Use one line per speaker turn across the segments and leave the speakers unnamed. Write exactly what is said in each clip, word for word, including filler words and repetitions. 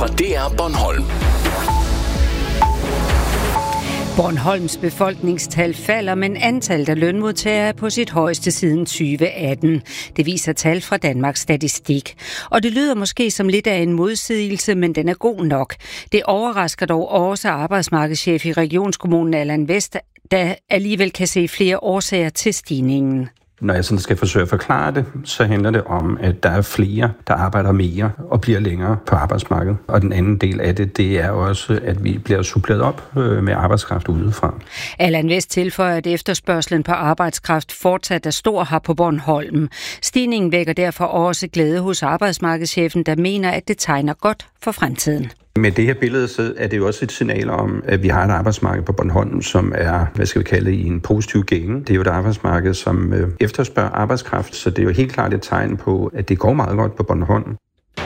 fra D R Bornholm.
Bornholms befolkningstal falder, men antallet af lønmodtagere er på sit højeste siden tyve atten. Det viser tal fra Danmarks Statistik. Og det lyder måske som lidt af en modsigelse, men den er god nok. Det overrasker dog også arbejdsmarkedschef i Regionskommunen Allan West, der alligevel kan se flere årsager til stigningen.
Når jeg sådan skal forsøge at forklare det, så handler det om, at der er flere, der arbejder mere og bliver længere på arbejdsmarkedet. Og den anden del af det, det er også, at vi bliver suppleret op med arbejdskraft udefra.
Allan West tilføjer, at efterspørgselen på arbejdskraft fortsat er stor her på Bornholm. Stigningen vækker derfor også glæde hos arbejdsmarkedschefen, der mener, at det tegner godt for fremtiden.
Med det her billede, så er det jo også et signal om, at vi har et arbejdsmarked på Bornholm, som er, hvad skal vi kalde det, i en positiv gænge. Det er jo et arbejdsmarked, som efterspørger arbejdskraft, så det er jo helt klart et tegn på, at det går meget godt på Bornholm.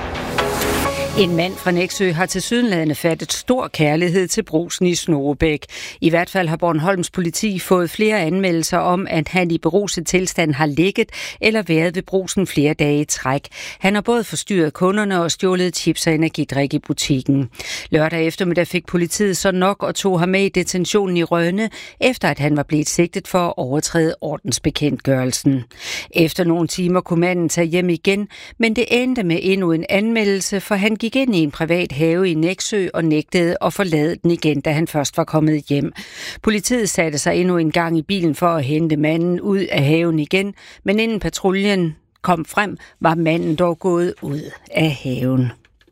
En mand fra Nexø har tilsyneladende fattet stor kærlighed til Brugsen i Snogebæk. I hvert fald har Bornholms politi fået flere anmeldelser om, at han i beruset tilstand har ligget eller været ved Brugsen flere dage i træk. Han har både forstyrret kunderne og stjålet chips og energidrik i butikken. Lørdag eftermiddag fik politiet så nok og tog ham med i detentionen i Rønne, efter at han var blevet sigtet for at overtræde ordensbekendtgørelsen. Efter nogle timer kunne manden tage hjem igen, men det endte med endnu en anmeldelse, for han gik ind i en privat have i Nexø og nægtede at forlade den igen, da han først var kommet hjem. Politiet satte sig endnu en gang i bilen for at hente manden ud af haven igen, men inden patruljen kom frem, var manden dog gået ud af haven.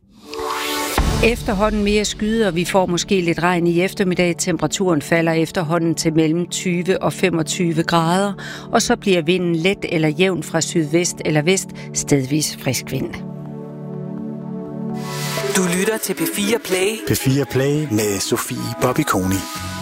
Efterhånden mere skyder, og vi får måske lidt regn i eftermiddag. Temperaturen falder efterhånden til mellem tyve og femogtyve grader, og så bliver vinden let eller jævn fra sydvest eller vest, stedvis frisk vind.
Du lytter til P fire Play.
P fire Play med Sofie Bobby Koni.